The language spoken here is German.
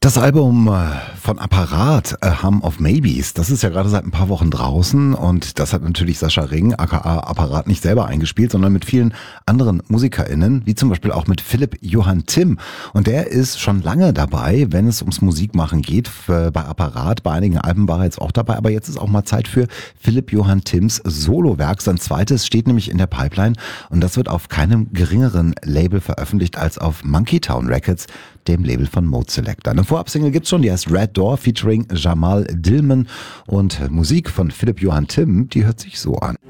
Das Album von Apparat, A Hum of Maybes, das ist ja gerade seit ein paar Wochen draußen und das hat natürlich Sascha Ring, aka Apparat, nicht selber eingespielt, sondern mit vielen anderen MusikerInnen, wie zum Beispiel auch mit Philipp Johann Timm. Und der ist schon lange dabei, wenn es ums Musikmachen geht, bei Apparat. Bei einigen Alben war er jetzt auch dabei, aber jetzt ist auch mal Zeit für Philipp Johann Timms Solowerk. Sein zweites steht nämlich in der Pipeline und das wird auf keinem geringeren Label veröffentlicht als auf Monkey Town Records, dem Label von Mode Selector. Eine Vorabsingle gibt's schon, die heißt Red Door featuring Jamal Dillman und Musik von Philipp Johann Timm, die hört sich so an.